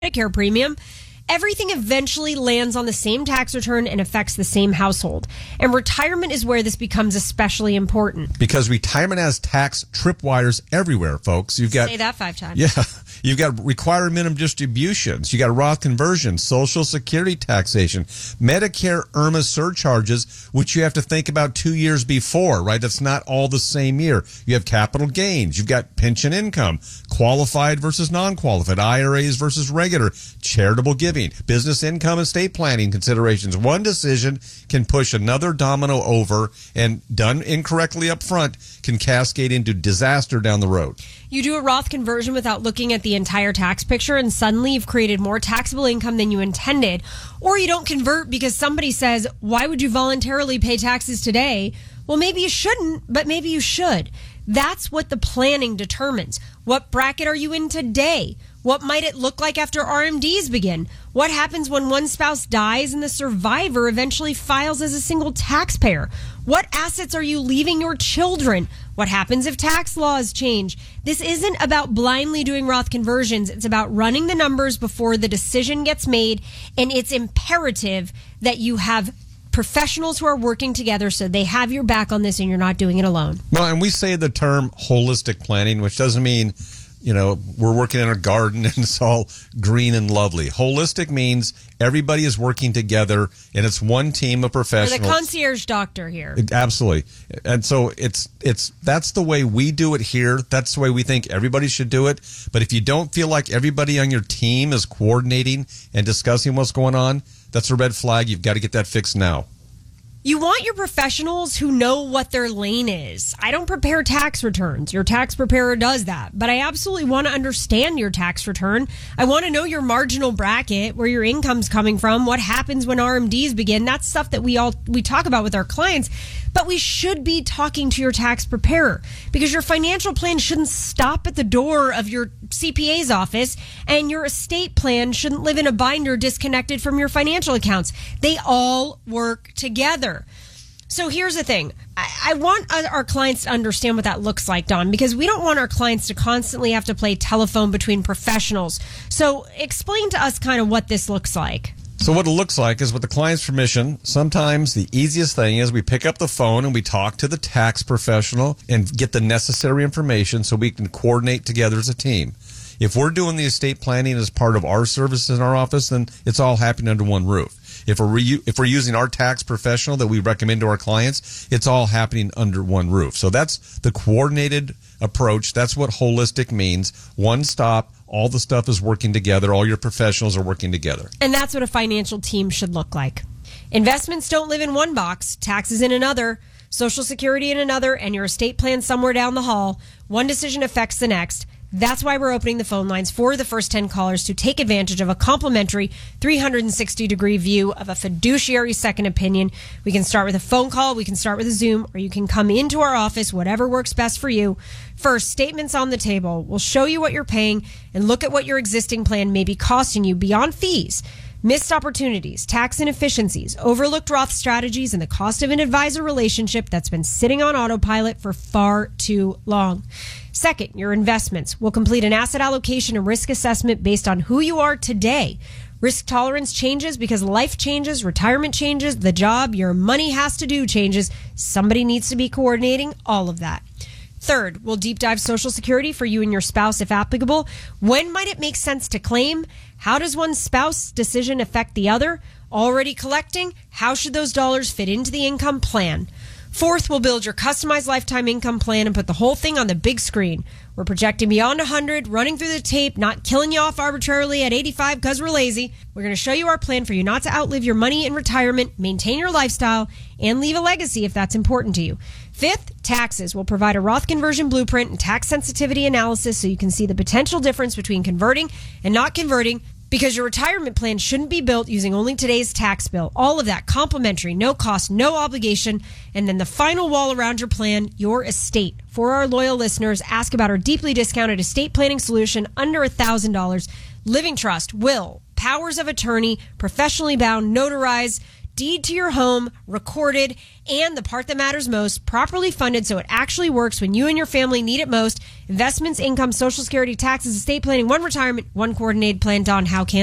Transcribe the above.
Medicare premium, everything eventually lands on the same tax return and affects the same household. And retirement is where this becomes especially important. Because retirement has tax tripwires everywhere, folks. You've got Say that 5 times. Yeah. You've got required minimum distributions. You got Roth conversion, Social Security taxation, Medicare IRMAA surcharges, which you have to think about 2 years before, right? That's not all the same year. You have capital gains. You've got pension income, qualified versus non-qualified, IRAs versus regular, charitable giving, business income, estate planning considerations. One decision can push another domino over, and done incorrectly up front can cascade into disaster down the road. You do a Roth conversion without looking at the entire tax picture, and suddenly you've created more taxable income than you intended. Or you don't convert because somebody says, why would you voluntarily pay taxes today? Well, maybe you shouldn't, but maybe you should. That's what the planning determines. What bracket are you in today? What might it look like after RMDs begin? What happens when one spouse dies and the survivor eventually files as a single taxpayer? What assets are you leaving your children? What happens if tax laws change? This isn't about blindly doing Roth conversions. It's about running the numbers before the decision gets made, and it's imperative that you have professionals who are working together so they have your back on this and you're not doing it alone. Well, and we say the term holistic planning, which doesn't mean, we're working in a garden and it's all green and lovely. Holistic means everybody is working together and it's one team of professionals. We're the concierge doctor here. Absolutely. And so that's the way we do it here. That's the way we think everybody should do it. But if you don't feel like everybody on your team is coordinating and discussing what's going on, that's a red flag. You've got to get that fixed now. You want your professionals who know what their lane is. I don't prepare tax returns. Your tax preparer does that. But I absolutely want to understand your tax return. I want to know your marginal bracket, where your income's coming from, what happens when RMDs begin. That's stuff that we talk about with our clients. But we should be talking to your tax preparer, because your financial plan shouldn't stop at the door of your CPA's office, and your estate plan shouldn't live in a binder disconnected from your financial accounts. They all work together. So here's the thing. I want our clients to understand what that looks like, Don, because we don't want our clients to constantly have to play telephone between professionals. So explain to us kind of what this looks like. So what it looks like is, with the client's permission, sometimes the easiest thing is we pick up the phone and we talk to the tax professional and get the necessary information so we can coordinate together as a team. If we're doing the estate planning as part of our services in our office, then it's all happening under one roof. If we're using our tax professional that we recommend to our clients, it's all happening under one roof. So that's the coordinated approach. That's what holistic means. One stop. All the stuff is working together. All your professionals are working together. And that's what a financial team should look like. Investments don't live in one box, taxes in another, Social Security in another, and your estate plan somewhere down the hall. One decision affects the next. That's why we're opening the phone lines for the first 10 callers to take advantage of a complimentary 360-degree view of a fiduciary second opinion. We can start with a phone call, we can start with a Zoom, or you can come into our office, whatever works best for you. First, statements on the table. We'll show you what you're paying and look at what your existing plan may be costing you beyond fees. Missed opportunities, tax inefficiencies, overlooked Roth strategies, and the cost of an advisor relationship that's been sitting on autopilot for far too long. Second, your investments. We'll complete an asset allocation and risk assessment based on who you are today. Risk tolerance changes because life changes, retirement changes, the job your money has to do changes. Somebody needs to be coordinating all of that. Third, we'll deep dive Social Security for you and your spouse if applicable. When might it make sense to claim? How does one spouse decision affect the other? Already collecting? How should those dollars fit into the income plan? Fourth, we'll build your customized lifetime income plan and put the whole thing on the big screen. We're projecting beyond 100, running through the tape, not killing you off arbitrarily at 85 because we're lazy. We're going to show you our plan for you not to outlive your money in retirement, maintain your lifestyle, and leave a legacy if that's important to you. Fifth, taxes. We'll provide a Roth conversion blueprint and tax sensitivity analysis so you can see the potential difference between converting and not converting, because your retirement plan shouldn't be built using only today's tax bill. All of that complimentary, no cost, no obligation. And then the final wall around your plan, your estate. For our loyal listeners, ask about our deeply discounted estate planning solution under $1,000. Living trust, will, powers of attorney, professionally bound, notarized, deed to your home, recorded, and the part that matters most, properly funded so it actually works when you and your family need it most. Investments, income, Social Security, taxes, estate planning, one retirement, one coordinated plan. Don, how can